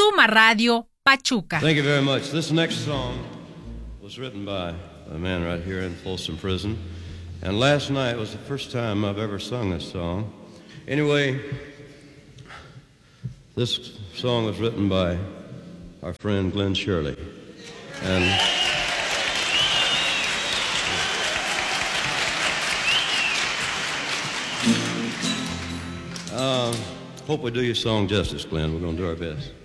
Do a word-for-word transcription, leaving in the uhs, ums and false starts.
Suma Radio Pachuca. Thank you very much. This next song was written by a man right here in Folsom Prison. And last night was the first time I've ever sung this song. Anyway, this song was written by our friend Glenn Shirley. And uh, hope we do your song justice, Glenn. We're going to do our best.